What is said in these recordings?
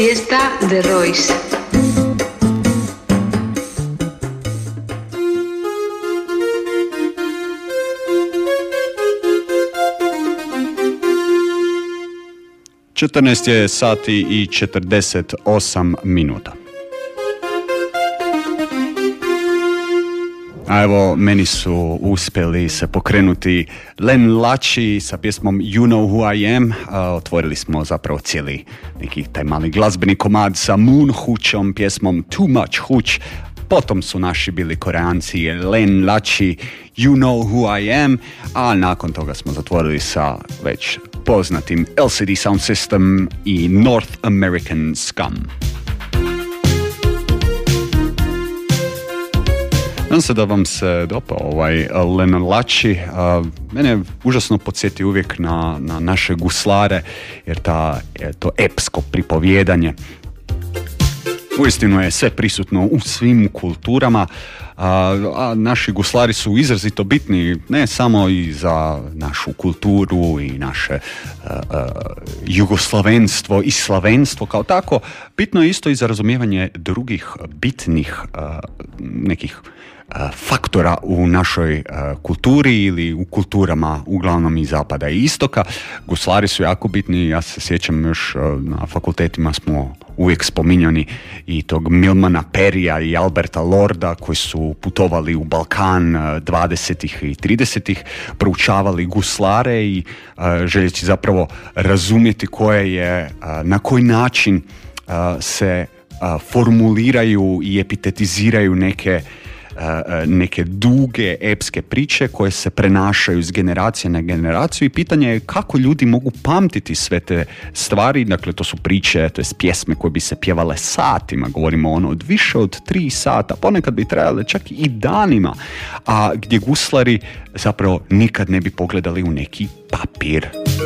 Fiesta de Royce. Četrnaest je sati i 48 minuta. A evo, meni su uspjeli se pokrenuti Len Lači sa pjesmom You Know Who I Am. Otvorili smo zapravo cijeli neki taj mali glazbeni komad sa Moon Hućom, pjesmom Too Much Huć. Potom su naši bili Koreanci Len Lači, You Know Who I Am, a nakon toga smo zatvorili sa već poznatim LCD Sound System i North American Scum. Nadam se da vam se dopao ovaj Len Lači. Mene užasno podsjeti uvijek na naše guslare, jer to epsko pripovjedanje uistinu je sve prisutno u svim kulturama, a naši guslari su izrazito bitni ne samo i za našu kulturu i naše jugoslavenstvo i slavenstvo kao tako, bitno je isto i za razumijevanje drugih bitnih nekih faktora u našoj kulturi ili u kulturama uglavnom i zapada i istoka. Guslari su jako bitni, ja se sjećam još na fakultetima smo uvijek spominjani i tog Milmana Perija i Alberta Lorda koji su putovali u Balkan 20. i 30. proučavali guslare i željeći zapravo razumjeti na koji način se formuliraju i epitetiziraju neke duge epske priče koje se prenašaju iz generacije na generaciju i pitanje je kako ljudi mogu pamtiti sve te stvari. Dakle, to su priče, to je pjesme koje bi se pjevale satima, govorimo od više od 3 sata, ponekad bi trajale čak i danima, a gdje guslari zapravo nikad ne bi pogledali u neki papir.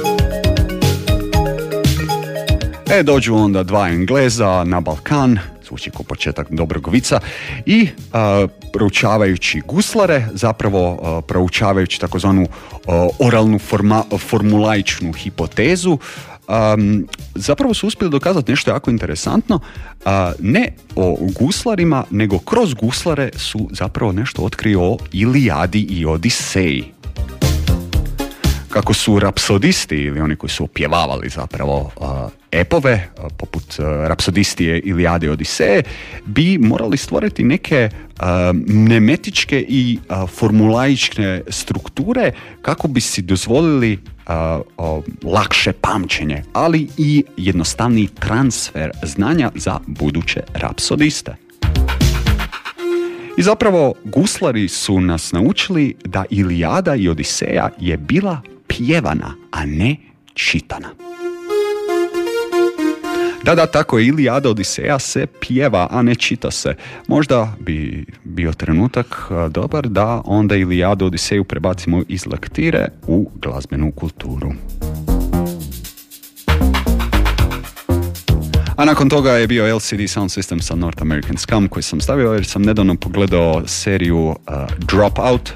Dođu onda 2 Engleza na Balkan, zvuči kao početak dobrog vica, i proučavajući guslare, zapravo proučavajući takozvanu oralnu formulaičnu hipotezu, zapravo su uspjeli dokazati nešto jako interesantno, ne o guslarima, nego kroz guslare su zapravo nešto otkrili o Ilijadi i Odiseji. Kako su rapsodisti ili oni koji su pjevavali zapravo epove, poput rapsodistije Ilijade i Odiseje, bi morali stvoriti neke mnemetičke i formulaične strukture kako bi si dozvolili lakše pamćenje, ali i jednostavniji transfer znanja za buduće rapsodiste. I zapravo guslari su nas naučili da Ilijada i Odiseja je bila pjevana, a ne čitana. Da, tako je, Ilijada Odiseja se pjeva, a ne čita se. Možda bi bio trenutak dobar da onda Ilijadu Odiseju prebacimo iz lektire u glazbenu kulturu. A nakon toga je bio LCD Sound System sa North American Scum koji sam stavio jer sam nedavno pogledao seriju Dropout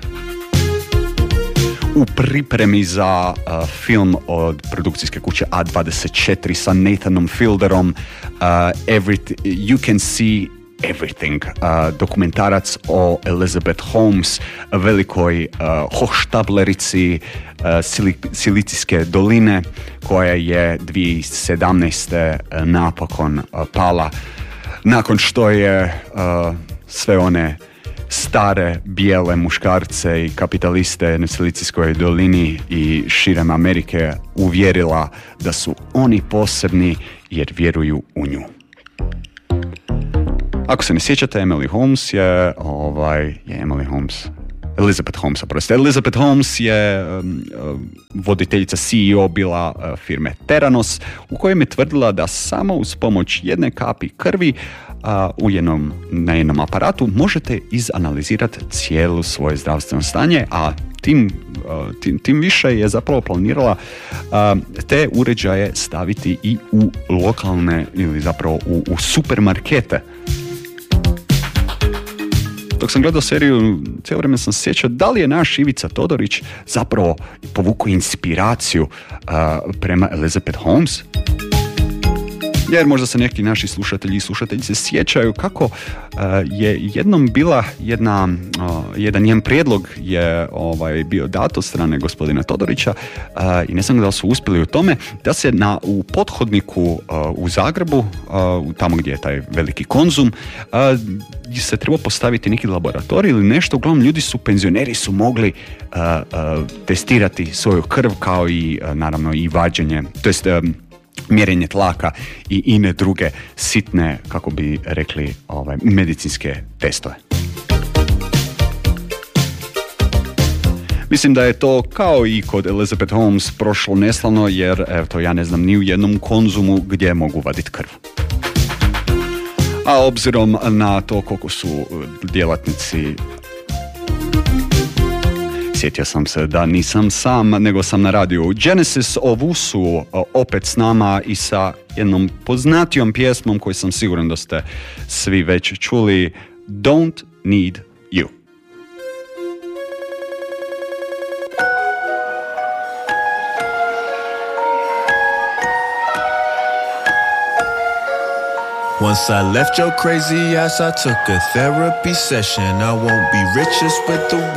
u pripremi za film od produkcijske kuće A24 sa Nathanom Fielderom, You Can See Everything, dokumentarac o Elizabeth Holmes, velikoj hohštablerici Silicijske doline koja je 2017. napokon pala nakon što je sve one stare bijele muškarce i kapitaliste na Silicijskoj dolini i širem Amerike uvjerila da su oni posebni jer vjeruju u nju. Ako se ne sjećate, Elizabeth Holmes je voditeljica CEO bila firme Theranos, u kojem je tvrdila da samo uz pomoć jedne kapi krvi na jednom aparatu možete izanalizirati cijelo svoje zdravstveno stanje, a tim više je zapravo planirala te uređaje staviti i u lokalne ili zapravo u supermarkete. Dok sam gledao seriju, cijelo vrijeme sam se sjećao da li je naš Ivica Todorić zapravo povukao inspiraciju prema Elizabeth Holmes. Jer možda se neki naši slušatelji i slušateljice sjećaju kako je jednom bila jedan njen prijedlog je bio dat od strane gospodina Todorića i ne znam da li su uspjeli u tome da se u pothodniku u Zagrebu, tamo gdje je taj veliki Konzum, se treba postaviti neki laboratorij ili nešto. Uglavnom penzioneri su mogli testirati svoju krv kao i naravno i vađenje, to jest mjerenje tlaka i ine druge sitne, kako bi rekli, medicinske testove. Mislim da je to kao i kod Elizabeth Holmes prošlo neslavno, jer eto, ja ne znam ni u jednom Konzumu gdje mogu vaditi krv. A obzirom na to koliko su djelatnici, sjetio sam se da nisam sam, nego sam na radiju Genesis ovu su opet s nama i sa jednom poznatijom pjesmom koju sam siguran da ste svi već čuli, Don't Need You. Once I left your crazy ass, I took a therapy session. I won't be richest with the